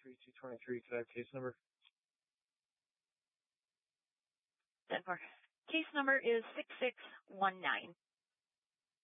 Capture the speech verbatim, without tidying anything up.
three two twenty-three. Could I have case number? ten four. Case number is six six one nine.